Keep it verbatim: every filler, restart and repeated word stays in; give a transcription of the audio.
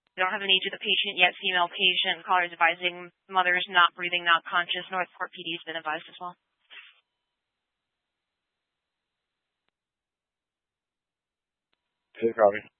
We don't have an age of the patient yet. Female patient. Caller is advising mother's not breathing, not conscious. Northport P D has been advised as well. Hey, copy.